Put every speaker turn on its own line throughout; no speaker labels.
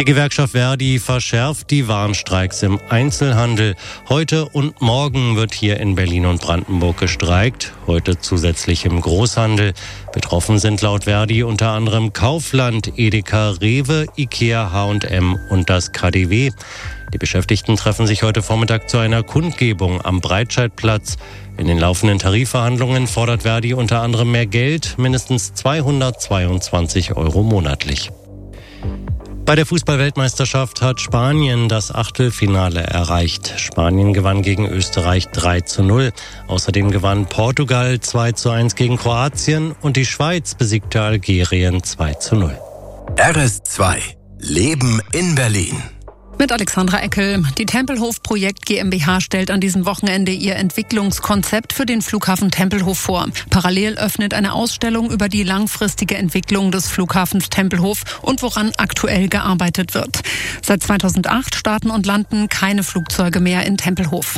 Die Gewerkschaft Verdi verschärft die Warnstreiks im Einzelhandel. Heute und morgen wird hier in Berlin und Brandenburg gestreikt. Heute zusätzlich im Großhandel. Betroffen sind laut Verdi unter anderem Kaufland, Edeka, Rewe, Ikea, H&M und das KaDeWe. Die Beschäftigten treffen sich heute Vormittag zu einer Kundgebung am Breitscheidplatz. In den laufenden Tarifverhandlungen fordert Verdi unter anderem mehr Geld, mindestens 222 € monatlich. Bei der Fußball-Weltmeisterschaft hat Spanien das Achtelfinale erreicht. Spanien gewann gegen Österreich 3:0. Außerdem gewann Portugal 2:1 gegen Kroatien und die Schweiz besiegte Algerien 2:0.
RS2 Leben in Berlin.
Mit Alexandra Eckel. Die Tempelhof Projekt GmbH stellt an diesem Wochenende ihr Entwicklungskonzept für den Flughafen Tempelhof vor. Parallel öffnet eine Ausstellung über die langfristige Entwicklung des Flughafens Tempelhof und woran aktuell gearbeitet wird. Seit 2008 starten und landen keine Flugzeuge mehr in Tempelhof.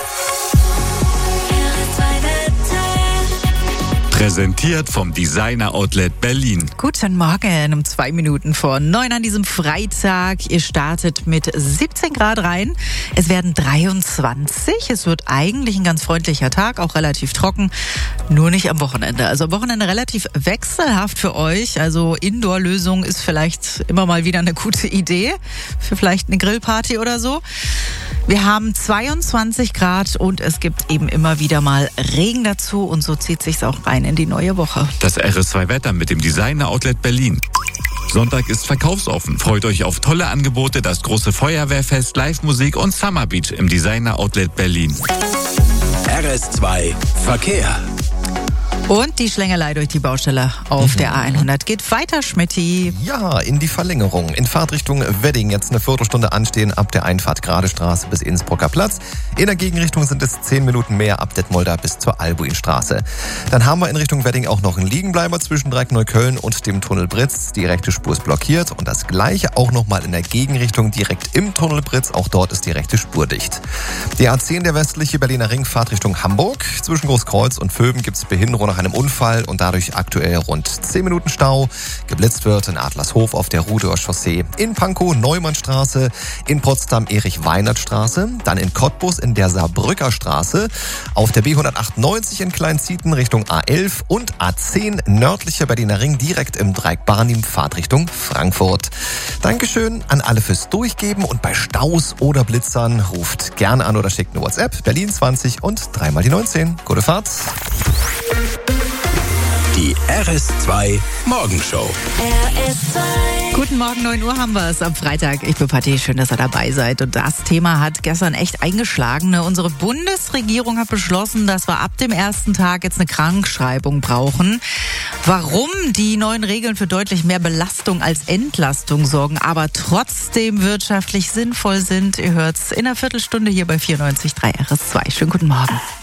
Präsentiert vom Designer Outlet Berlin.
Guten Morgen, um 2 Minuten vor 9 an diesem Freitag. Ihr startet mit 17 Grad rein. Es werden 23. Es wird eigentlich ein ganz freundlicher Tag, auch relativ trocken. Nur nicht am Wochenende. Also am Wochenende relativ wechselhaft für euch. Also Indoor-Lösung ist vielleicht immer mal wieder eine gute Idee. Für vielleicht eine Grillparty oder so. Wir haben 22 Grad und es gibt eben immer wieder mal Regen dazu. Und so zieht sich's auch rein in die neue Woche.
Das RS2-Wetter mit dem Designer Outlet Berlin. Sonntag ist verkaufsoffen. Freut euch auf tolle Angebote, das große Feuerwehrfest, Live-Musik und Summer Beach im Designer Outlet Berlin.
RS2 Verkehr.
Und die Schlängelei durch die Baustelle auf der A100 geht weiter, Schmitty.
Ja, in die Verlängerung. In Fahrtrichtung Wedding jetzt eine Viertelstunde anstehen ab der Einfahrt Gradestraße bis Innsbrucker Platz. In der Gegenrichtung sind es 10 Minuten mehr ab Detmolder bis zur Albuinstraße. Dann haben wir in Richtung Wedding auch noch einen Liegenbleiber zwischen Dreieck Neukölln und dem Tunnel Britz. Die rechte Spur ist blockiert und das gleiche auch nochmal in der Gegenrichtung direkt im Tunnel Britz. Auch dort ist die rechte Spur dicht. Die A10, der westliche Berliner Ring, Fahrtrichtung Hamburg. Zwischen Großkreuz und Vöben gibt es Behinderung nach einem Unfall und dadurch aktuell rund 10 Minuten Stau. Geblitzt wird in Adlershof auf der Rudower Chaussee, in Pankow Neumannstraße, in Potsdam Erich-Weinert-Straße, dann in Cottbus in der Saarbrücker Straße, auf der B198 in Kleinzieten Richtung A11 und A10 nördlicher Berliner Ring direkt im Dreieck Barnim Fahrtrichtung Frankfurt. Dankeschön an alle fürs Durchgeben und bei Staus oder Blitzern ruft gerne an oder schickt eine WhatsApp Berlin 20 und 3 mal die 19. Gute Fahrt.
Die RS2 Morgenshow.
RS2. Guten Morgen, 9 Uhr haben wir es am Freitag. Ich bin Patti, schön, dass ihr dabei seid. Und das Thema hat gestern echt eingeschlagen. Unsere Bundesregierung hat beschlossen, dass wir ab dem ersten Tag jetzt eine Krankschreibung brauchen. Warum die neuen Regeln für deutlich mehr Belastung als Entlastung sorgen, aber trotzdem wirtschaftlich sinnvoll sind, ihr hört's in einer Viertelstunde hier bei 94.3 RS2. Schönen guten Morgen.